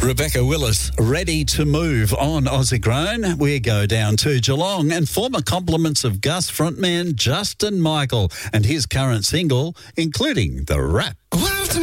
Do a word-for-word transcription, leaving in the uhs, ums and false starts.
Rebecca Willis, Ready to Move on Aussie Grown. We go down to Geelong and former compliments of Gus frontman Justin Michael and his current single, including the rap.